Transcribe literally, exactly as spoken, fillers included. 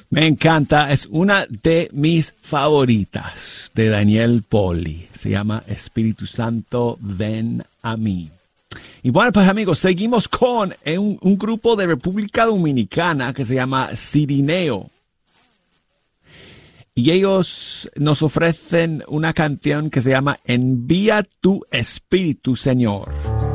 Me encanta, es una de mis favoritas de Daniel Poli. Se llama Espíritu Santo, ven a mí. Y bueno, pues amigos, seguimos con un, un grupo de República Dominicana que se llama Cirineo. Y ellos nos ofrecen una canción que se llama Envía tu Espíritu, Señor.